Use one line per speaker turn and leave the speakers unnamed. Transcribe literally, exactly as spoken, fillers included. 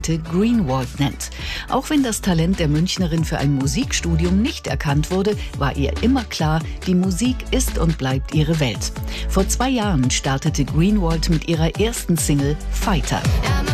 Greenwald nennt. Auch wenn das Talent der Münchnerin für ein Musikstudium nicht erkannt wurde, war ihr immer klar, die Musik ist und bleibt ihre Welt. Vor zwei Jahren startete Greenwald mit ihrer ersten Single Fighter.